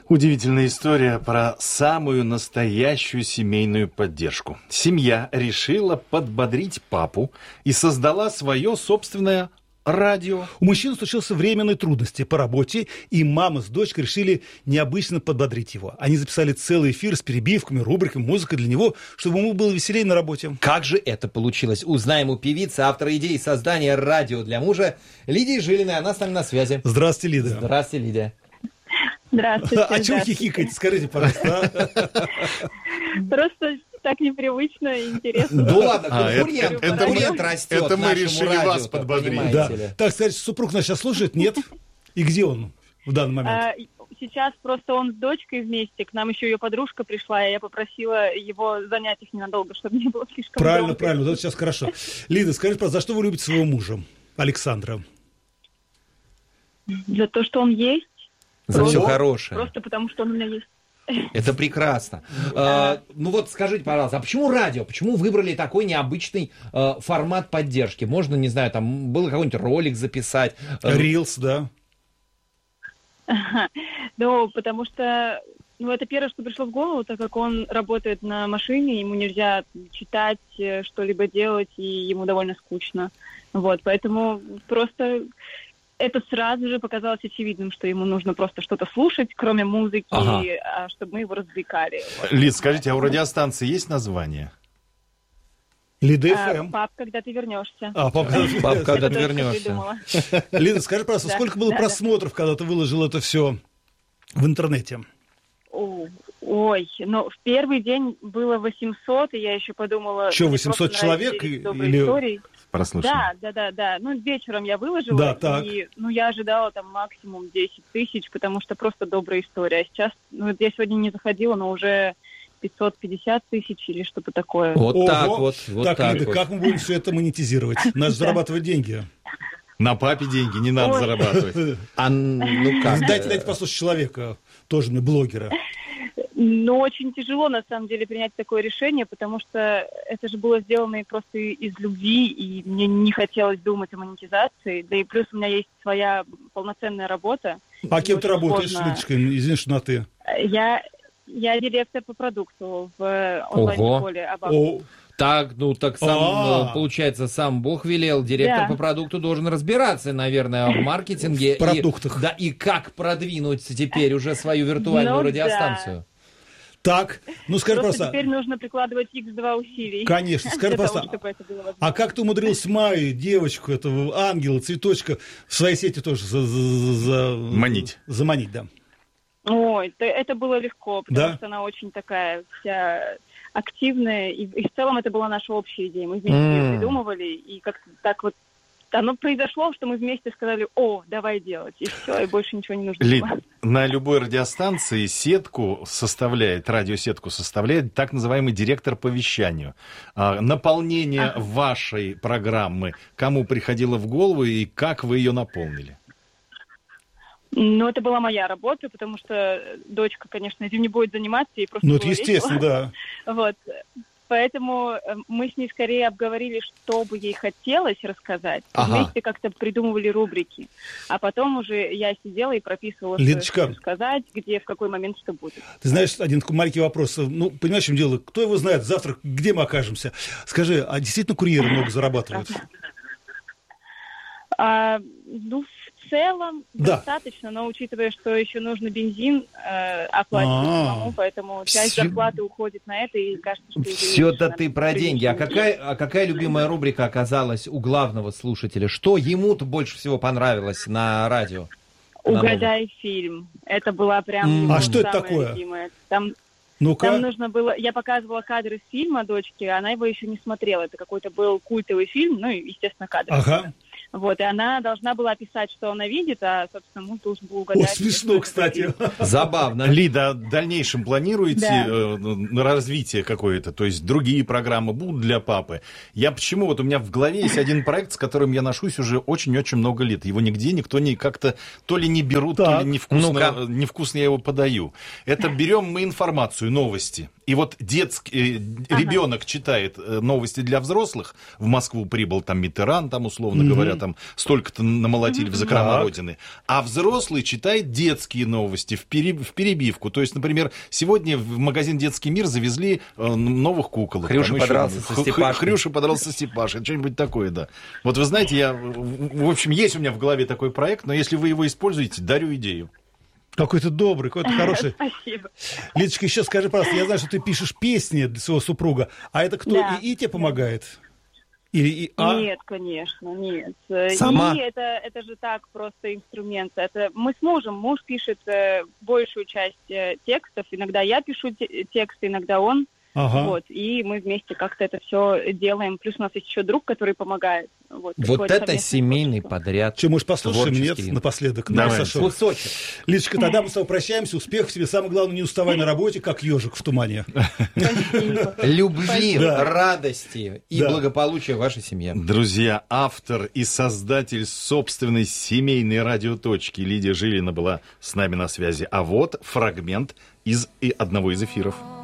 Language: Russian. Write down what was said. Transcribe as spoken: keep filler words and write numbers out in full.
Удивительная история про самую настоящую семейную поддержку. Семья решила подбодрить папу и создала свое собственное радио. У мужчины случился временные трудности по работе, и мама с дочкой решили необычно подбодрить его. Они записали целый эфир с перебивками, рубриками, музыкой для него, чтобы ему было веселее на работе. Как же это получилось? Узнаем у певицы, автора идеи создания радио для мужа Лидии Жилиной. Она с нами на связи. Здравствуйте, Лида. Здравствуйте, Лидия. Здравствуйте. А чего хихикаете? Скажите, пожалуйста. Просто так непривычно и интересно. Да ладно, А, конкурент, это- это конкурент мы- растет это мы нашему решили радио, вас так подбодрить. понимаете Да. ли. Так, кстати, супруг нас сейчас слушает? Нет? И где он в данный момент? А, Сейчас просто он с дочкой вместе, к нам еще ее подружка пришла, и я попросила его занять их ненадолго, чтобы не было слишком Правильно, громко. правильно. Вот сейчас хорошо. Лида, скажите, пожалуйста, за что вы любите своего мужа, Александра? За то, что он есть. За Просто- все хорошее. Просто потому, что он у меня есть. Это прекрасно. А, ну вот скажите, пожалуйста, а почему радио? Почему выбрали такой необычный а, формат поддержки? Можно, не знаю, там был какой-нибудь ролик записать? А, Рилс, да. Ну, потому что ну, это первое, что пришло в голову, так как он работает на машине, ему нельзя читать, э, что-либо делать, и ему довольно скучно. Вот, поэтому просто это сразу же показалось очевидным, что ему нужно просто что-то слушать, кроме музыки, Ага. а чтобы мы его развлекали. Вот. Лиз, скажите, а у радиостанции есть название? Лида А, ФМ. пап, когда ты вернешься. А, пап, Пап, когда Это ты дочка вернешься. придумала. Лида, скажи, пожалуйста, Да, сколько было да, да. просмотров, когда ты выложил это все в интернете? О, Ой, ну в первый день было восемьсот, и я еще подумала... Что, мне восемьсот просто нравятся человек эти и- добрые или- истории. Прослушаем. Да, да, да, да. Ну, вечером я выложила, Да, так. и ну, я ожидала там максимум десять тысяч, потому что просто добрая история. А сейчас, ну, вот я сегодня не заходила, но уже пятьсот пятьдесят тысяч или что-то такое. Вот Ого. так вот. Вот так, так Лида, вот. как мы будем все это монетизировать? Надо зарабатывать деньги. На папе деньги не надо Ой. зарабатывать. А, ну как? Дайте, дайте послушать человека, тоже мне блогера. Но очень тяжело, на самом деле, принять такое решение, потому что это же было сделано и просто из любви, и мне не хотелось думать о монетизации. Да и плюс у меня есть своя полноценная работа. А И кем ты очень работаешь, сложно. Лидочка? Извини, что на ты. Я, я директор по продукту в онлайн-школе АБАП. О, Так, ну так сам, А. э, получается, сам Бог велел, директор Да. по продукту должен разбираться, наверное, в маркетинге. В продуктах. И, да, и как продвинуть теперь уже свою виртуальную Ну радиостанцию. так, ну скажи Просто просто, теперь нужно прикладывать икс два усилий. конечно, скажи для того, просто, чтобы это было возможно. а как ты умудрился Майю, девочку, этого ангела, цветочка, в своей сети тоже за- за- за- Манить. заманить, да? Ой, да, это было легко, потому Да? что она очень такая вся активная, и, и в целом это была наша общая идея. Мы вместе М. ее придумывали, и как-то так вот оно произошло, что мы вместе сказали: о, давай делать, и все, и больше ничего не нужно Лид, было. на любой радиостанции сетку составляет, радиосетку составляет так называемый директор по вещанию. А, наполнение Ага. вашей программы, кому приходило в голову и как вы ее наполнили? Но это была моя работа, потому что дочка, конечно, этим не будет заниматься, ей просто Ну, это было естественно, весело. да. Вот. Поэтому э, мы с ней скорее обговорили, что бы ей хотелось рассказать. Ага. Вместе как-то придумывали рубрики. А потом уже я сидела и прописывала, Лидочка. что сказать, где, в какой момент что будет. Ты знаешь, один такой маленький вопрос. Ну, понимаешь, в чем дело? Кто его знает завтра, где мы окажемся? Скажи, а действительно курьеры много зарабатывают? А, ну, в целом Да. достаточно, но учитывая, что еще нужно бензин э, оплачивать А. самому, поэтому часть Всё- зарплаты уходит на это, и кажется, что... Все-то ты про деньги. А какая, а какая любимая рубрика оказалась у главного слушателя? Что ему-то больше всего понравилось на радио? на новом? Угадай фильм. Это была прям М. его А что это самая такое? любимая. Там, Ну-ка. там нужно было... Я показывала кадры из фильма дочке, а она его еще не смотрела. Это какой-то был культовый фильм, ну, и, естественно, кадры. Ага. Вот, и она должна была описать, что она видит, а, собственно, муж должен был угадать. О, смешно, кстати. Забавно. Лида, в дальнейшем планируете Да. э, на развитие какое-то? То есть другие программы будут для папы? Я почему? Вот у меня в голове есть один проект, с которым я ношусь уже очень-очень много лет. Его нигде никто не как-то то ли не берут, то Так. ли невкусно, Ну-ка. невкусно я его подаю. Это берем мы информацию, новости. И вот детский э, ага. ребенок читает э, новости для взрослых. В Москву прибыл там Миттеран, там, условно mm-hmm. говоря, там столько-то намолотили mm-hmm. в закрома так. Родины. А взрослый читает детские новости в, пере, в перебивку. То есть, например, сегодня в магазин «Детский мир» завезли э, новых куколок. Хрюша там, подрался еще, со Степашкой. Хрюша подрался со Степашкой. Что-нибудь такое, да. Вот вы знаете, я... В общем, есть у меня в голове такой проект, но если вы его используете, дарю идею. Какой ты добрый, какой ты хороший. Спасибо. Лидочка, еще скажи, пожалуйста, я знаю, что ты пишешь песни для своего супруга, а это кто, да. и, и тебе помогает? Или и а? Нет, конечно, нет. Сама? И это, это же так просто инструмент. Это мы с мужем, муж пишет э, большую часть э, текстов, иногда я пишу те- тексты, иногда он. Ага. Вот, и мы вместе как-то это все делаем. Плюс у нас есть еще друг, который помогает. Вот, вот это семейный творчество. Подряд. Че, может, послушаем, нет, напоследок? Давай. Кусочек. Лидочка, тогда мы с тобой прощаемся. Успехов тебе. Самое главное, не уставай на работе, как ежик в тумане. Спасибо. Любви, Да. радости и Да. благополучия в вашей семье. Друзья, автор и создатель собственной семейной радиоточки Лидия Жилина была с нами на связи. А вот фрагмент из и одного из эфиров.